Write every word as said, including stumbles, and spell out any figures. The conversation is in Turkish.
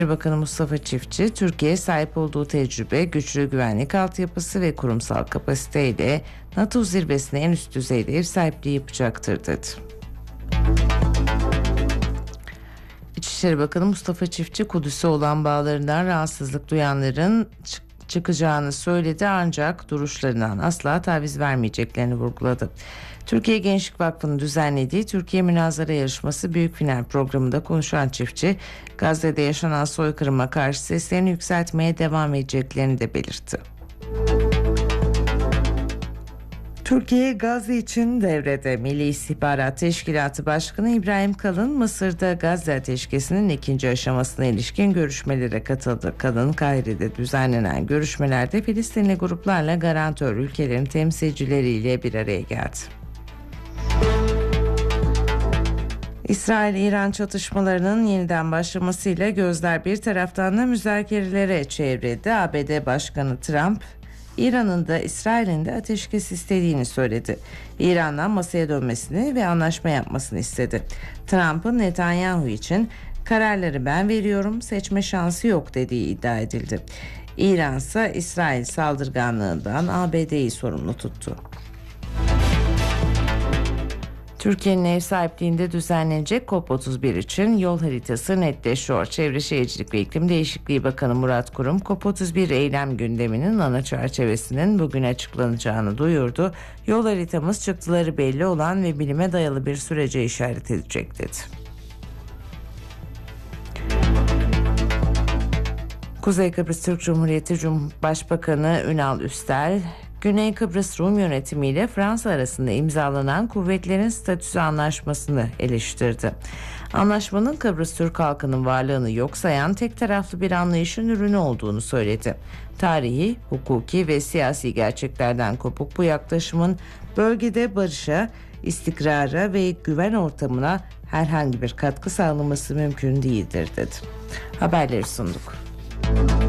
Bakanı Mustafa Çiftçi, Türkiye sahip olduğu tecrübe, güçlü güvenlik altyapısı ve kurumsal kapasiteyle NATO zirvesine en üst düzeyde ev sahipliği yapacaktır dedi. İçişleri Bakanı Mustafa Çiftçi, Kudüs'e olan bağlarından rahatsızlık duyanların çıkacağını söyledi, ancak duruşlarından asla taviz vermeyeceklerini vurguladı. Türkiye Gençlik Vakfı'nın düzenlediği Türkiye Münazara Yarışması Büyük Final programında konuşan Çiftçi, Gazze'de yaşanan soykırıma karşı seslerini yükseltmeye devam edeceklerini de belirtti. Türkiye Gazze için devrede. Milli İstihbarat Teşkilatı Başkanı İbrahim Kalın, Mısır'da Gazze ateşkesinin ikinci aşamasına ilişkin görüşmelere katıldı. Kalın, Kahire'de düzenlenen görüşmelerde Filistinli gruplarla garantör ülkelerin temsilcileriyle bir araya geldi. İsrail-İran çatışmalarının yeniden başlamasıyla gözler bir taraftan da müzakerelere çevrildi. A B D Başkanı Trump, İran'ın da İsrail'in de ateşkes istediğini söyledi. İran'dan masaya dönmesini ve anlaşma yapmasını istedi. Trump'ın Netanyahu için kararları ben veriyorum, seçme şansı yok dediği iddia edildi. İran ise İsrail saldırganlığından A B D'yi sorumlu tuttu. Türkiye'nin ev sahipliğinde düzenlenecek COP otuz bir için yol haritası netleşiyor. Çevre Şehircilik ve İklim Değişikliği Bakanı Murat Kurum, COP otuz bir eylem gündeminin ana çerçevesinin bugün açıklanacağını duyurdu. Yol haritamız çıktıları belli olan ve bilime dayalı bir sürece işaret edecek dedi. Kuzey Kıbrıs Türk Cumhuriyeti Başbakanı Ünal Üstel, Güney Kıbrıs Rum yönetimi ile Fransa arasında imzalanan kuvvetlerin statüsü anlaşmasını eleştirdi. Anlaşmanın Kıbrıs Türk halkının varlığını yok sayan tek taraflı bir anlayışın ürünü olduğunu söyledi. Tarihi, hukuki ve siyasi gerçeklerden kopuk bu yaklaşımın bölgede barışa, istikrara ve güven ortamına herhangi bir katkı sağlaması mümkün değildir dedi. Haberleri sunduk.